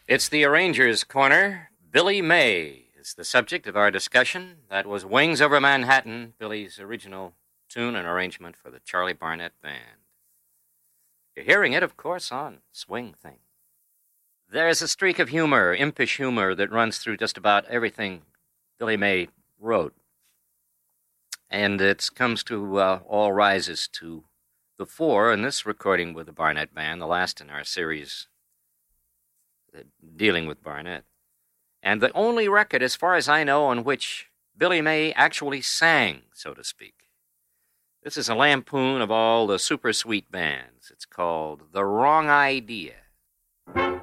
It's the Arranger's Corner. Billy May is the subject of our discussion. That was Wings Over Manhattan, Billy's original tune and arrangement for the Charlie Barnett Band. You're hearing it, of course, on Swing Thing. There's a streak of humor, impish humor, that runs through just about everything Billy May wrote. And it comes to All Rises to the fore in this recording with the Barnett Band, the last in our series dealing with Barnett. And the only record, as far as I know, on which Billy May actually sang, so to speak. This is a lampoon of all the super sweet bands. It's called The Wrong Idea.